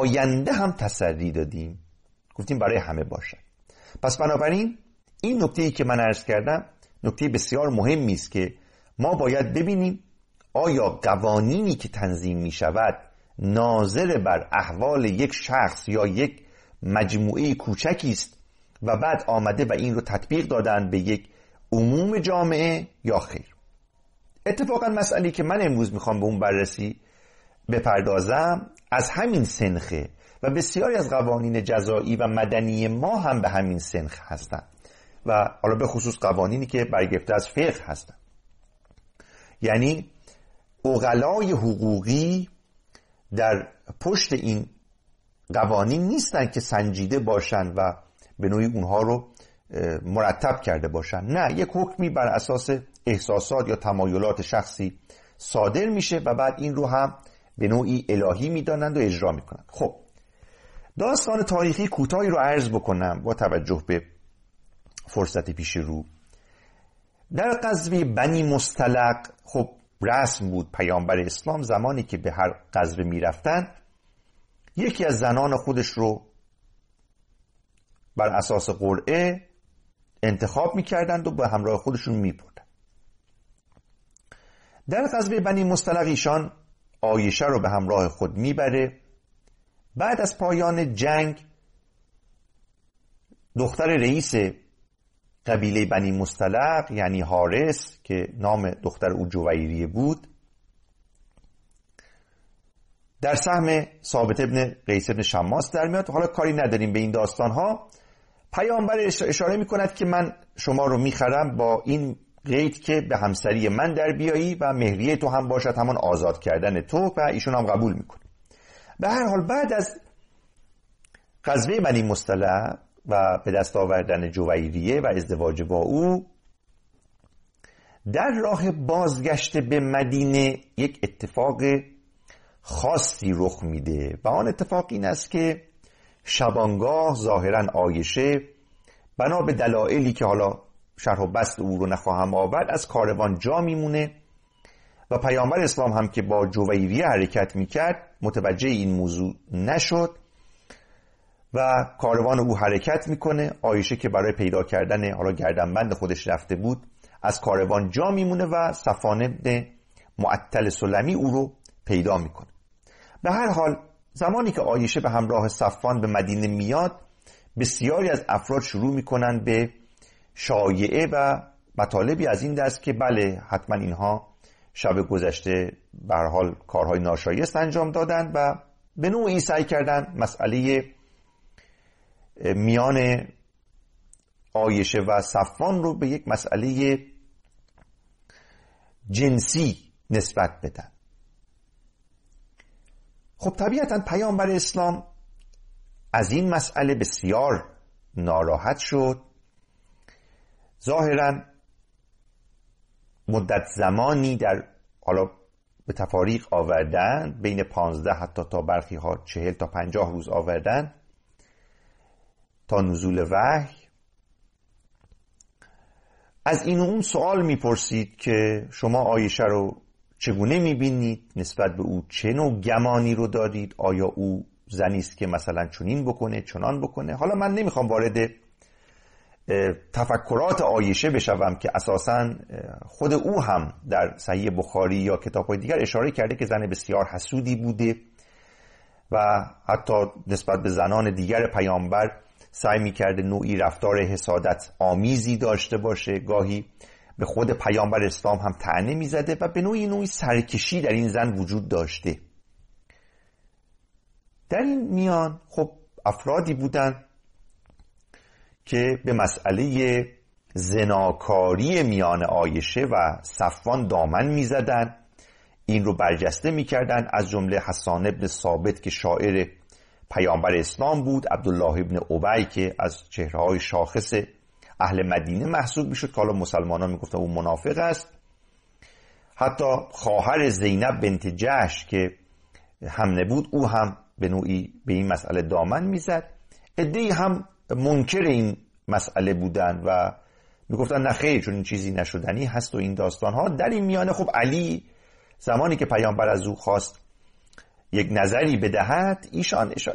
آینده هم تسری دادیم، گفتیم برای همه باشه. پس بنابراین این نکته‌ای که من عرض کردم نکته بسیار مهمی است که ما باید ببینیم آیا قوانینی که تنظیم می شود ناظر بر احوال یک شخص یا یک مجموعه کوچکی است و بعد آمده و این رو تطبیق دادن به یک عموم جامعه یا خیر. اتفاقا مسئله که من امروز میخوام به اون بررسی بپردازم از همین سنخه و بسیاری از قوانین جزایی و مدنی ما هم به همین سنخ هستند و حالا به خصوص قوانینی که برگرفته از فقه هستند. یعنی عقلای حقوقی در پشت این قوانین نیستن که سنجیده باشن و به نوعی اونها رو مرتب کرده باشن. نه، یک حکمی بر اساس احساسات یا تمایلات شخصی صادر میشه و بعد این رو هم به نوعی الهی میدانند و اجرا میکنند. خب داستان تاریخی کوتاهی رو عرض بکنم با توجه به فرصت پیش رو. در غزوه بنی مصطلق خب رسم بود پیامبر اسلام زمانی که به هر غزوه میرفتن یکی از زنان خودش رو بر اساس قرعه انتخاب میکردند و به همراه خودشون میبردند. در غزوه بنی مصطلق ایشان عایشه رو به همراه خود میبره. بعد از پایان جنگ دختر رئیس قبیله بنی مصطلق یعنی حارس که نام دختر او جویریه بود در سهم ثابت ابن قیس ابن شماس در میاد. حالا کاری نداریم به این داستان ها. پیامبر اشاره میکند که من شما رو میخرم با این قید که به همسری من در بیایی و مهریه تو هم باشد، همان آزاد کردن تو، و ایشون هم قبول میکنه. به هر حال بعد از غزوه بنی مصطلق و به دست آوردن جویریه و ازدواج با او در راه بازگشت به مدینه یک اتفاق خاصی رخ میده و آن اتفاق این است که شبانگاه ظاهرا عایشه بنا به دلایلی که حالا شرح و بسط او رو نخواهم آورد از کاروان جا میمونه و پیامبر اسلام هم که با جویریه حرکت میکرد متوجه این موضوع نشد و کاروان او حرکت میکنه. عایشه که برای پیدا کردن حالا گردنبند خودش رفته بود از کاروان جا میمونه و صفوان ابن معطل سلمی او رو پیدا میکنه. به هر حال زمانی که عایشه به همراه صفوان به مدینه میاد بسیاری از افراد شروع میکنن به شایعه و مطالبی از این دست که بله حتما اینها شب گذشته به هر حال کارهای ناشایست انجام دادن و به نوعی سعی کردن مسئله میان عایشه و صفوان رو به یک مسئله جنسی نسبت بدن. خب طبیعتا پیامبر اسلام از این مسئله بسیار ناراحت شد. ظاهرا مدت زمانی در حالا به تفاریق آوردن بین 15 حتی تا برخی ها 40 تا 50 روز آوردن تا نزول وحی. از این و اون سوال میپرسید که شما عایشه رو چگونه میبینید؟ نسبت به او چه نوع گمانی رو دارید؟ آیا او زنی است که مثلا چنین بکنه چنان بکنه؟ حالا من نمیخوام وارد تفکرات عایشه بشوم که اساساً خود او هم در صحیح بخاری یا کتاب‌های دیگر اشاره کرده که زن بسیار حسودی بوده و حتی نسبت به زنان دیگر پیامبر سعی می‌کرده نوعی رفتار حسادت آمیزی داشته باشه. گاهی به خود پیامبر اسلام هم طعنه می‌زده و به نوعی سرکشی در این زن وجود داشته. در این میان خب افرادی بودن که به مسئله زناکاری میان عایشه و صفوان دامن می‌زدن، این رو برجسته می‌کردن، از جمله حسان ابن ثابت که شاعر پیامبر اسلام بود، عبدالله ابن ابی که از چهره‌های شاخص اهل مدینه محسوب میشد که حالا مسلمانان میگفتن اون منافق است، حتی خواهر زینب بنت جحش که هم نبود او هم به نوعی به این مسئله دامن میزد. عده‌ای هم منکر این مسئله بودن و میگفتن نه خیر چون این چیزی نشدنی هست و این داستان ها. در این میانه خب علی زمانی که پیامبر از او خواست یک نظری بدهد ایشان